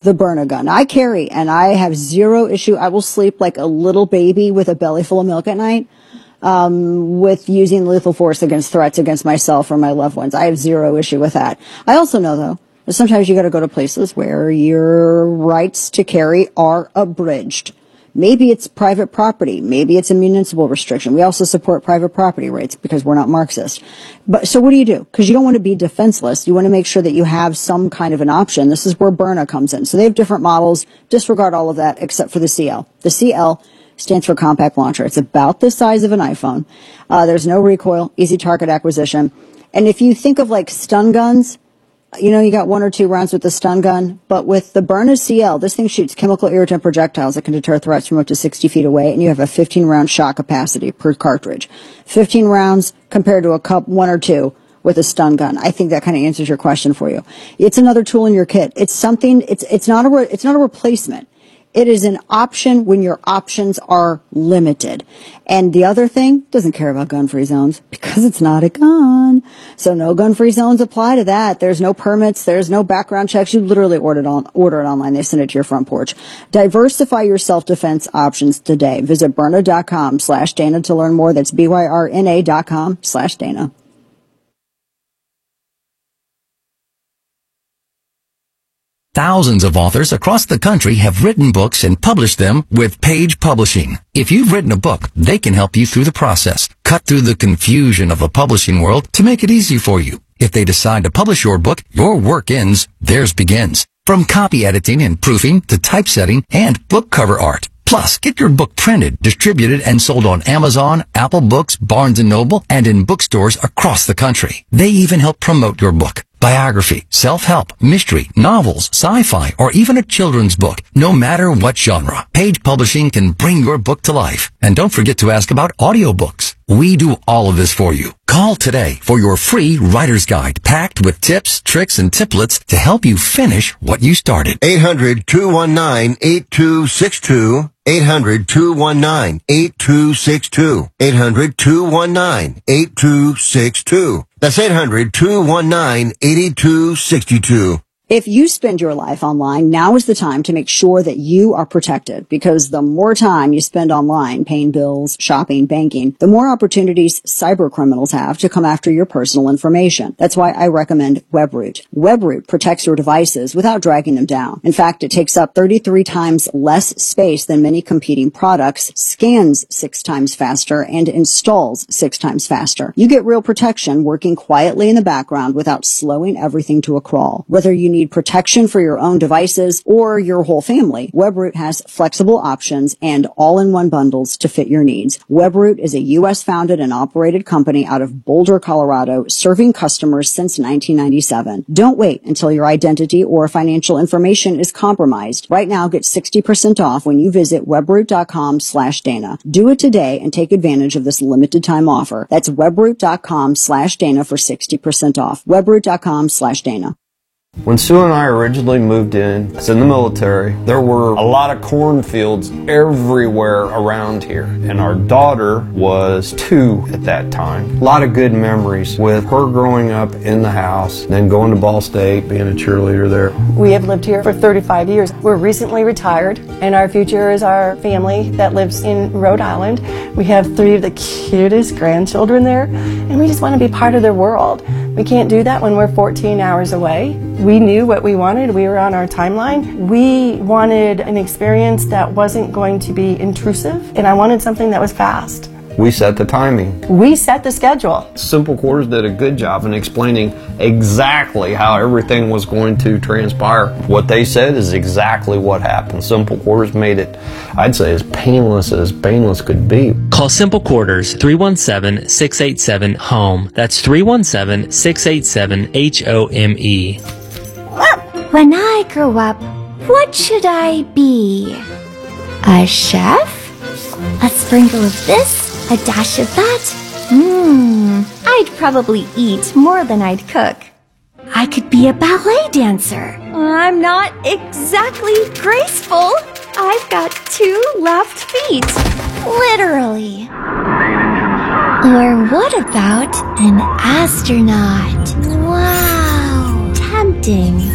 the Byrna gun. I carry, and I have zero issue. I will sleep like a little baby with a belly full of milk at night, with using lethal force against threats against myself or my loved ones. I have zero issue with that. I also know, though, that sometimes you got to go to places where your rights to carry are abridged. Maybe it's private property. Maybe it's a municipal restriction. We also support private property rights because we're not Marxist. But so what do? Because you don't want to be defenseless. You want to make sure that you have some kind of an option. This is where Byrna comes in. So they have different models. Disregard all of that except for the CL. The CL stands for compact launcher. It's about the size of an iPhone. There's no recoil, easy target acquisition. And if you think of like stun guns, you know, you got 1 or 2 rounds with the stun gun, but with the Byrna CL, this thing shoots chemical irritant projectiles that can deter threats from up to 60 feet away, and you have a 15-round shot capacity per cartridge. 15 rounds compared to 1 or 2 with a stun gun. I think that kind of answers your question for you. It's another tool in your kit. It's something. It's not a replacement. It is an option when your options are limited. And the other thing, doesn't care about gun-free zones because it's not a gun. So no gun-free zones apply to that. There's no permits. There's no background checks. You literally order it online. They send it to your front porch. Diversify your self-defense options today. Visit Byrna.com/Dana to learn more. That's BYRNA.com/Dana. Thousands of authors across the country have written books and published them with Page Publishing. If you've written a book, they can help you through the process. Cut through the confusion of the publishing world to make it easy for you. If they decide to publish your book, your work ends, theirs begins. From copy editing and proofing to typesetting and book cover art. Plus, get your book printed, distributed, and sold on Amazon, Apple Books, Barnes & Noble, and in bookstores across the country. They even help promote your book. Biography, self-help, mystery, novels, sci-fi, or even a children's book. No matter what genre, Page Publishing can bring your book to life. And don't forget to ask about audiobooks. We do all of this for you. Call today for your free writer's guide packed with tips, tricks, and templates to help you finish what you started. 800-219-8262. 800-219-8262. 800-219-8262. That's 800-219-8262. If you spend your life online, now is the time to make sure that you are protected, because the more time you spend online paying bills, shopping, banking, the more opportunities cyber criminals have to come after your personal information. That's why I recommend WebRoot. WebRoot protects your devices without dragging them down. In fact, it takes up 33 times less space than many competing products, scans 6 times faster, and installs 6 times faster. You get real protection working quietly in the background without slowing everything to a crawl. Whether you need protection for your own devices or your whole family, WebRoot has flexible options and all-in-one bundles to fit your needs. WebRoot is a U.S.-founded and operated company out of Boulder, Colorado, serving customers since 1997. Don't wait until your identity or financial information is compromised. Right now, get 60% off when you visit webroot.com/Dana. Do it today and take advantage of this limited time offer. That's webroot.com/Dana for 60% off. webroot.com/Dana. When Sue and I originally moved in, as in the military, there were a lot of cornfields everywhere around here. And our daughter was 2 at that time. A lot of good memories with her growing up in the house, then going to Ball State, being a cheerleader there. We have lived here for 35 years. We're recently retired, and our future is our family that lives in Rhode Island. We have 3 of the cutest grandchildren there, and we just want to be part of their world. We can't do that when we're 14 hours away. We knew what we wanted. We were on our timeline. We wanted an experience that wasn't going to be intrusive, and I wanted something that was fast. We set the timing. We set the schedule. Simple Quarters did a good job in explaining exactly how everything was going to transpire. What they said is exactly what happened. Simple Quarters made it, I'd say, as painless could be. Call Simple Quarters 317-687-HOME. That's 317-687-HOME. When I grow up, what should I be? A chef? A sprinkle of this? A dash of that? I'd probably eat more than I'd cook. I could be a ballet dancer. I'm not exactly graceful. I've got 2 left feet. Literally. Or what about an astronaut? Wow. Tempting, but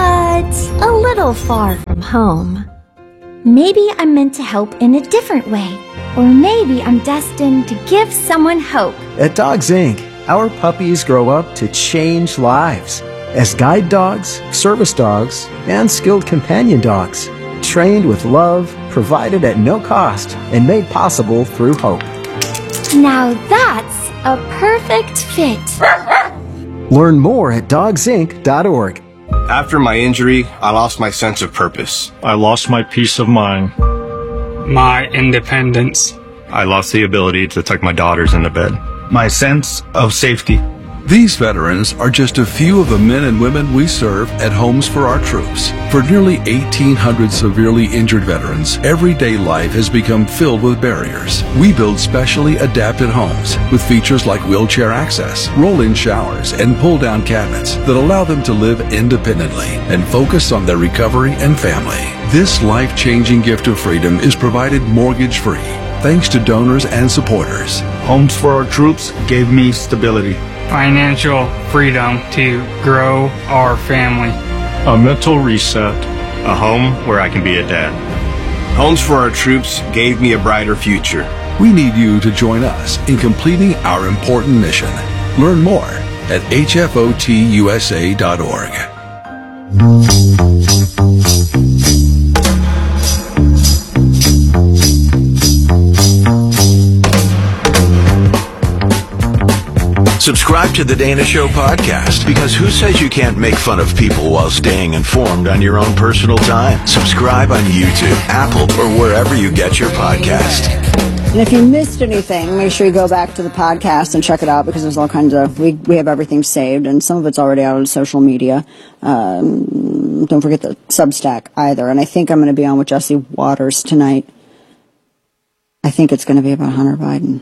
but a little far from home. Maybe I'm meant to help in a different way, or maybe I'm destined to give someone hope. At Dogs Inc., our puppies grow up to change lives as guide dogs, service dogs, and skilled companion dogs, trained with love, provided at no cost, and made possible through hope. Now that's a perfect fit. Learn more at dogsinc.org. After my injury, I lost my sense of purpose. I lost my peace of mind. My independence. I lost the ability to tuck my daughters into bed. My sense of safety. These veterans are just a few of the men and women we serve at Homes for Our Troops. For nearly 1,800 severely injured veterans, everyday life has become filled with barriers. We build specially adapted homes with features like wheelchair access, roll-in showers, and pull-down cabinets that allow them to live independently and focus on their recovery and family. This life-changing gift of freedom is provided mortgage-free, thanks to donors and supporters. Homes for Our Troops gave me stability, financial freedom to grow our family, a mental reset, a home where I can be a dad. Homes for Our Troops gave me a brighter future. We need you to join us in completing our important mission. Learn more at hfotusa.org. Subscribe to The Dana Show podcast, because who says you can't make fun of people while staying informed on your own personal time? Subscribe on YouTube, Apple, or wherever you get your podcast. And if you missed anything, make sure you go back to the podcast and check it out, because there's all kinds of, we have everything saved, and some of it's already out on social media. Don't forget the Substack either. And I think I'm going to be on with Jesse Waters tonight. I think it's going to be about Hunter Biden.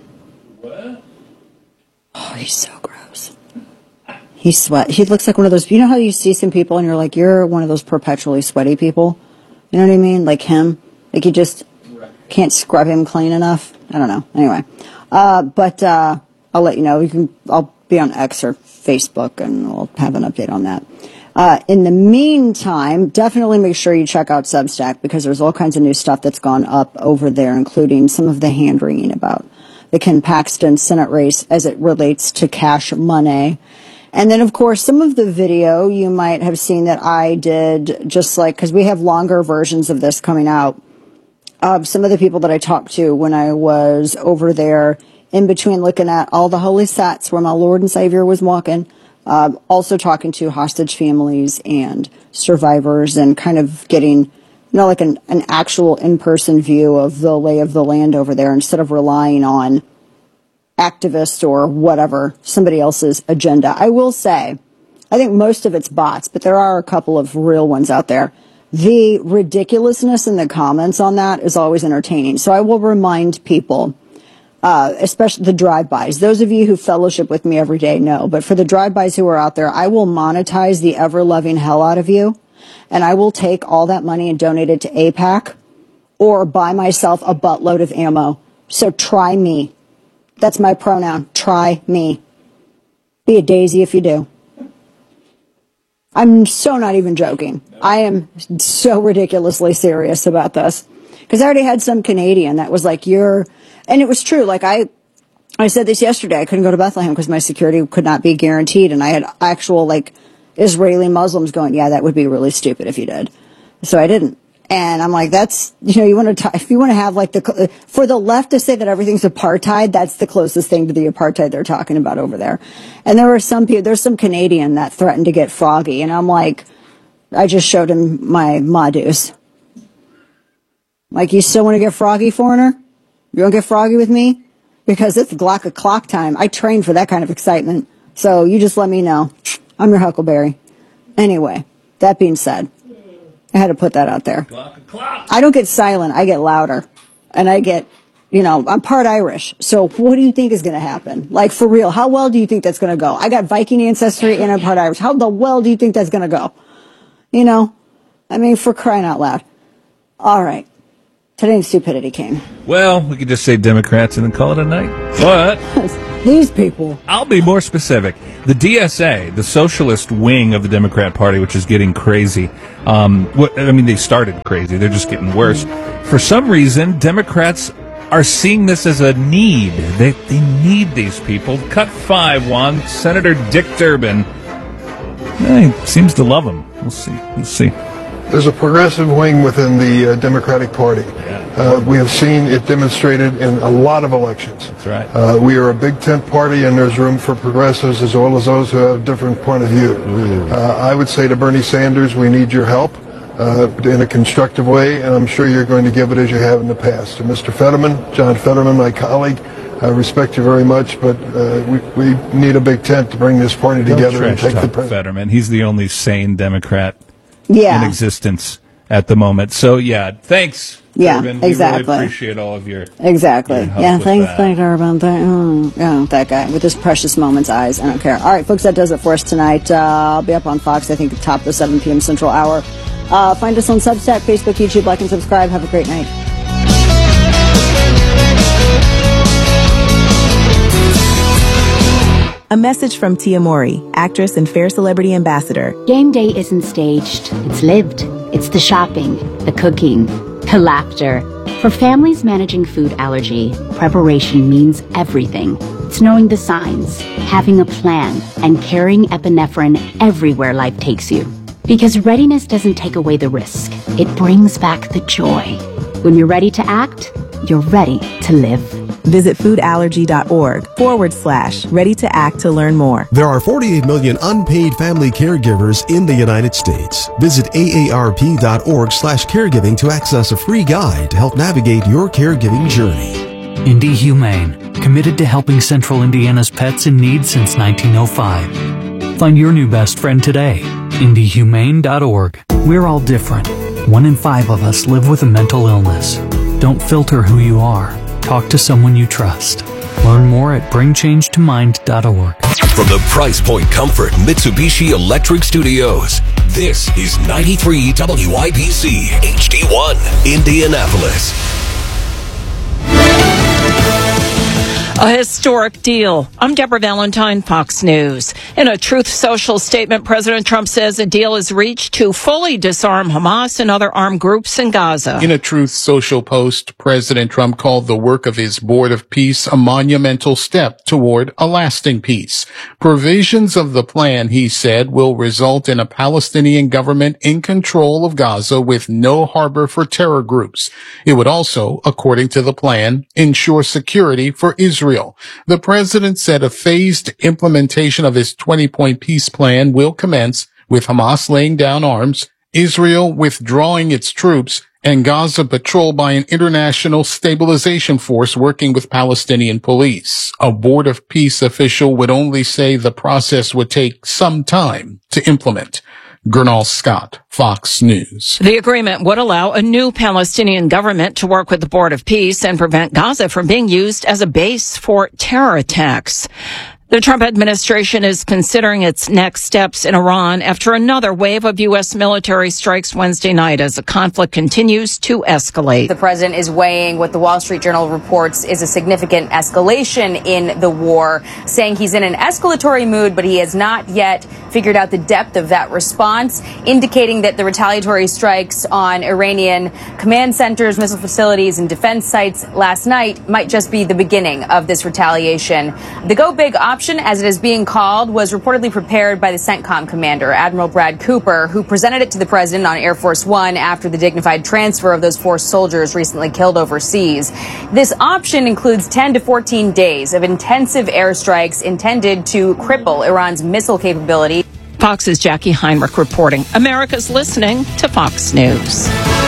Oh, he's so gross. He looks like one of those, you know how you see some people and you're like, you're one of those perpetually sweaty people? You know what I mean? Like him. Like you just can't scrub him clean enough. I don't know. Anyway. But I'll let you know. I'll be on X or Facebook and we'll have an update on that. In the meantime, definitely make sure you check out Substack, because there's all kinds of new stuff that's gone up over there, including some of the hand-wringing about the Ken Paxton Senate race as it relates to cash money. And then, of course, some of the video you might have seen that I did, just like, because we have longer versions of this coming out, of some of the people that I talked to when I was over there, in between looking at all the holy sites where my Lord and Savior was walking, also talking to hostage families and survivors, and kind of getting, like an actual in-person view of the lay of the land over there, instead of relying on activists or whatever, somebody else's agenda. I will say, I think most of it's bots, but there are a couple of real ones out there. The ridiculousness in the comments on that is always entertaining. So I will remind people, especially the drive-bys. Those of you who fellowship with me every day know, but for the drive-bys who are out there, I will monetize the ever-loving hell out of you. And I will take all that money and donate it to AIPAC, or buy myself a buttload of ammo. So try me. That's my pronoun. Try me. Be a daisy if you do. I'm so not even joking. I am so ridiculously serious about this. Because I already had some Canadian that was like, and it was true. Like I said this yesterday. I couldn't go to Bethlehem because my security could not be guaranteed. And I had actual, Israeli Muslims going, yeah, that would be really stupid if you did. So I didn't. And I'm like, that's, if you want to have for the left to say that everything's apartheid, that's the closest thing to the apartheid they're talking about over there. And there's some Canadian that threatened to get froggy. And I'm like, I just showed him my Madus. Like, you still want to get froggy, foreigner? You want to get froggy with me? Because it's Glock o'clock time. I train for that kind of excitement. So you just let me know. I'm your Huckleberry. Anyway, that being said, I had to put that out there. I don't get silent. I get louder. And I get, I'm part Irish. So what do you think is going to happen? Like, for real, how well do you think that's going to go? I got Viking ancestry and I'm part Irish. How the well do you think that's going to go? For crying out loud. All right. Today's stupidity came. Well, we could just say Democrats and then call it a night. But These people. I'll be more specific. The DSA, the socialist wing of the Democrat Party, which is getting crazy. They started crazy. They're just getting worse. For some reason, Democrats are seeing this as a need. They need these people. Cut 5, Juan. Senator Dick Durbin. He seems to love them. We'll see. There's a progressive wing within the Democratic Party. We have seen it demonstrated in a lot of elections. That's right. We are a big tent party, and there's room for progressives as well as those who have a different point of view. I would say to Bernie Sanders, we need your help in a constructive way, and I'm sure you're going to give it as you have in the past. To Mr. Fetterman, John Fetterman, my colleague, I respect you very much, but we need a big tent to bring this party together and take the president. Fetterman. He's the only sane Democrat in existence at the moment. So, thanks. Yeah, Urban. exactly. We really appreciate all of your Exactly. your help Yeah, with thanks, that. Urban. That guy with his precious moments eyes. I don't care. All right, folks, that does it for us tonight. I'll be up on Fox, I think, at the top of the 7 p.m. Central Hour. Find us on Substack, Facebook, YouTube, like and subscribe. Have a great night. A message from Tia Mori, actress and Fair Celebrity Ambassador. Game day isn't staged, it's lived. It's the shopping, the cooking, the laughter. For families managing food allergy, preparation means everything. It's knowing the signs, having a plan, and carrying epinephrine everywhere life takes you. Because readiness doesn't take away the risk, it brings back the joy. When you're ready to act, you're ready to live. Visit foodallergy.org/ready to act to learn more. There are 48 million unpaid family caregivers in the United States. Visit aarp.org/caregiving to access a free guide to help navigate your caregiving journey. Indy Humane, committed to helping Central Indiana's pets in need since 1905. Find your new best friend today. IndyHumane.org. We're all different. 1 in 5 of us live with a mental illness. Don't filter who you are. Talk to someone you trust. Learn more at bringchangetomind.org. From the Price Point Comfort Mitsubishi Electric Studios, this is 93 WIBC HD1, Indianapolis. A historic deal. I'm Deborah Valentine, Fox News. In a Truth Social statement, President Trump says a deal is reached to fully disarm Hamas and other armed groups in Gaza. In a Truth Social post, President Trump called the work of his Board of Peace a monumental step toward a lasting peace. Provisions of the plan, he said, will result in a Palestinian government in control of Gaza with no harbor for terror groups. It would also, according to the plan, ensure security for Israel. The president said a phased implementation of his 20-point peace plan will commence with Hamas laying down arms, Israel withdrawing its troops, and Gaza patrolled by an international stabilization force working with Palestinian police. A Board of Peace official would only say the process would take some time to implement. Gernal Scott, Fox News. The agreement would allow a new Palestinian government to work with the Board of Peace and prevent Gaza from being used as a base for terror attacks. The Trump administration is considering its next steps in Iran after another wave of U.S. military strikes Wednesday night as the conflict continues to escalate. The president is weighing what the Wall Street Journal reports is a significant escalation in the war, saying he's in an escalatory mood, but he has not yet figured out the depth of that response, indicating that the retaliatory strikes on Iranian command centers, missile facilities, and defense sites last night might just be the beginning of this retaliation. The Go Big option, as it is being called, was reportedly prepared by the CENTCOM commander, Admiral Brad Cooper, who presented it to the president on Air Force One after the dignified transfer of those 4 soldiers recently killed overseas. This option includes 10 to 14 days of intensive airstrikes intended to cripple Iran's missile capability. Fox's Jackie Heinrich reporting. America's listening to Fox News.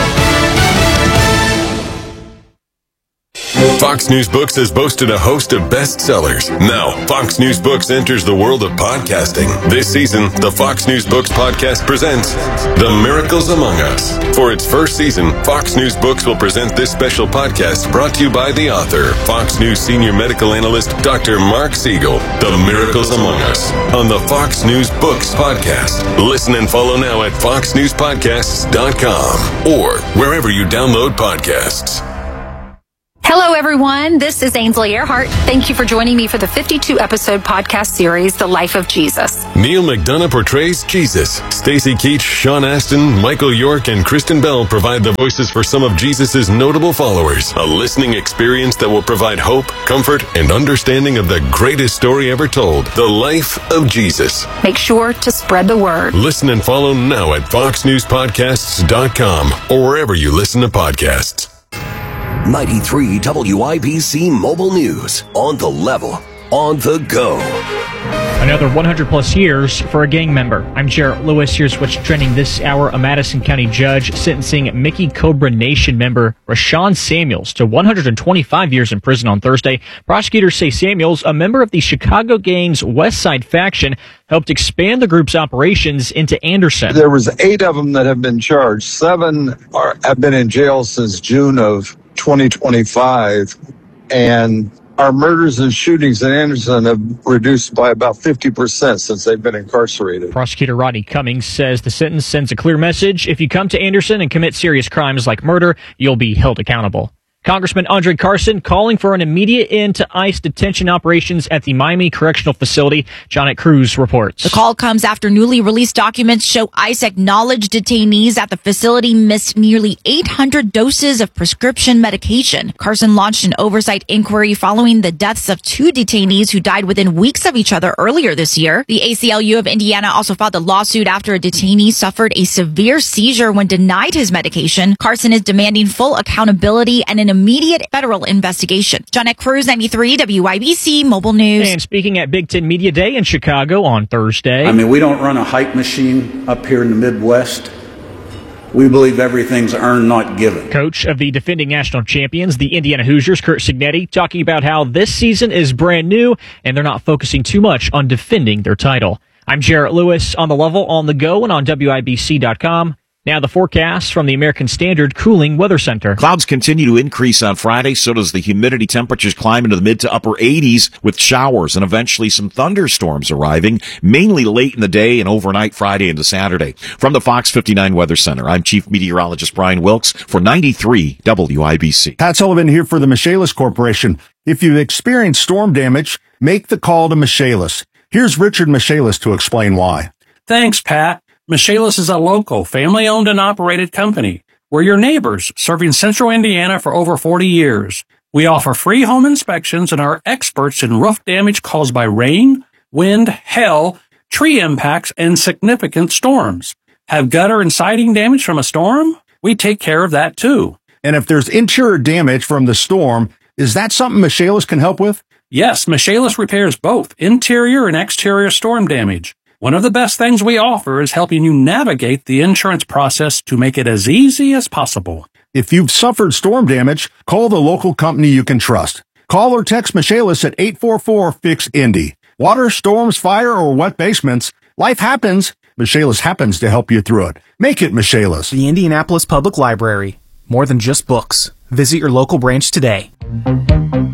Fox News Books has boasted a host of bestsellers. Now, Fox News Books enters the world of podcasting. This season, the Fox News Books podcast presents The Miracles Among Us. For its first season, Fox News Books will present this special podcast brought to you by the author, Fox News senior medical analyst, Dr. Mark Siegel. The Miracles Among Us on the Fox News Books podcast. Listen and follow now at foxnewspodcasts.com or wherever you download podcasts. Hello, everyone. This is Ainsley Earhart. Thank you for joining me for the 52-episode podcast series, The Life of Jesus. Neil McDonough portrays Jesus. Stacey Keach, Sean Astin, Michael York, and Kristen Bell provide the voices for some of Jesus' notable followers. A listening experience that will provide hope, comfort, and understanding of the greatest story ever told, The Life of Jesus. Make sure to spread the word. Listen and follow now at foxnewspodcasts.com or wherever you listen to podcasts. 93 WIBC Mobile News. On the level, on the go. Another 100 plus years for a gang member. I'm Jarrett Lewis. Here's what's trending this hour. A Madison County judge sentencing Mickey Cobra Nation member Rashawn Samuels to 125 years in prison on Thursday. Prosecutors say Samuels, a member of the Chicago gang's West Side faction, helped expand the group's operations into Anderson. There was 8 of them that have been charged. 7 have been in jail since June of 2025, and our murders and shootings in Anderson have reduced by about 50% since they've been incarcerated. Prosecutor Rodney Cummings says the sentence sends a clear message. If you come to Anderson and commit serious crimes like murder, you'll be held accountable. Congressman Andre Carson calling for an immediate end to ICE detention operations at the Miami Correctional Facility. Jonette Cruz reports. The call comes after newly released documents show ICE acknowledged detainees at the facility missed nearly 800 doses of prescription medication. Carson launched an oversight inquiry following the deaths of 2 detainees who died within weeks of each other earlier this year. The ACLU of Indiana also filed a lawsuit after a detainee suffered a severe seizure when denied his medication. Carson is demanding full accountability and an immediate federal investigation. Jonette Cruz, 93 WIBC Mobile News. And speaking at Big Ten Media Day in Chicago on Thursday. I mean, we don't run a hype machine up here in the Midwest. We believe everything's earned, not given. Coach of the defending national champions, the Indiana Hoosiers, Curt Cignetti, talking about how this season is brand new and they're not focusing too much on defending their title. I'm Jarrett Lewis, on the level, on the go, and on WIBC.com. Now the forecast from the American Standard Cooling Weather Center. Clouds continue to increase on Friday, so does the humidity. Temperatures climb into the mid to upper 80s with showers and eventually some thunderstorms arriving, mainly late in the day and overnight Friday into Saturday. From the Fox 59 Weather Center, I'm Chief Meteorologist Brian Wilkes for 93 WIBC. Pat Sullivan here for the Michaelis Corporation. If you've experienced storm damage, make the call to Michaelis. Here's Richard Michaelis to explain why. Thanks, Pat. Michaelis is a local, family-owned and operated company. We're your neighbors, serving Central Indiana for over 40 years. We offer free home inspections and are experts in roof damage caused by rain, wind, hail, tree impacts, and significant storms. Have gutter and siding damage from a storm? We take care of that, too. And if there's interior damage from the storm, is that something Michaelis can help with? Yes, Michaelis repairs both interior and exterior storm damage. One of the best things we offer is helping you navigate the insurance process to make it as easy as possible. If you've suffered storm damage, call the local company you can trust. Call or text Michaelis at 844-FIX-INDY. Water, storms, fire, or wet basements, life happens. Michaelis happens to help you through it. Make it Michaelis. The Indianapolis Public Library. More than just books. Visit your local branch today.